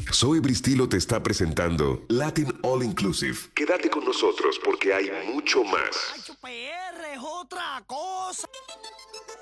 Zoe Bristilo te está presentando Latin All Inclusive. Quédate con nosotros porque hay mucho más. PR es otra cosa.